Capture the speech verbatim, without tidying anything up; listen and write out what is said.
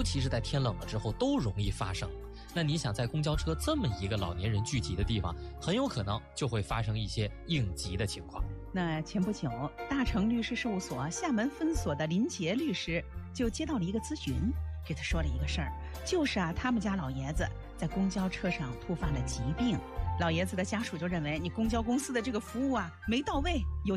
其是在天冷了之后都容易发生。那你想，在公交车这么一个老年人聚集的地方，很有可能就会发生一些应急的情况。 那前不久，大成律师事务所厦门分所的林杰律师就接到了一个咨询，给他说了一个事儿，就是啊，他们家老爷子在公交车上突发了疾病，老爷子的家属就认为你公交公司的这个服务啊没到位，有